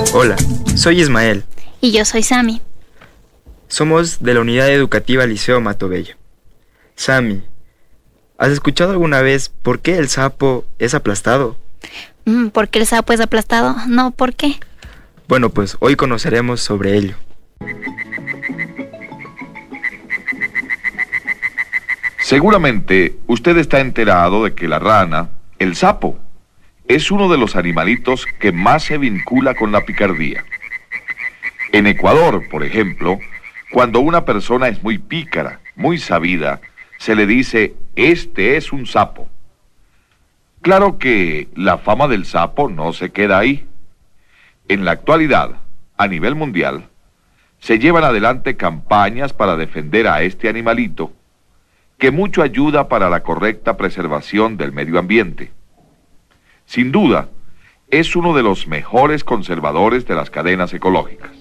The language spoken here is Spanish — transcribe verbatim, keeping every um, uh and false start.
Hola, soy Ismael. Y yo soy Sammy. Somos de la Unidad Educativa Liceo Matobello. Sammy, ¿has escuchado alguna vez por qué el sapo es aplastado? Mm, ¿Por qué el sapo es aplastado? No, ¿por qué? Bueno, pues hoy conoceremos sobre ello. Seguramente usted está enterado de que la rana, el sapo, es uno de los animalitos que más se vincula con la picardía. En Ecuador, por ejemplo, cuando una persona es muy pícara, muy sabida, se le dice, este es un sapo. Claro que la fama del sapo no se queda ahí. En la actualidad, a nivel mundial, se llevan adelante campañas para defender a este animalito, que mucho ayuda para la correcta preservación del medio ambiente. Sin duda, es uno de los mejores conservadores de las cadenas ecológicas.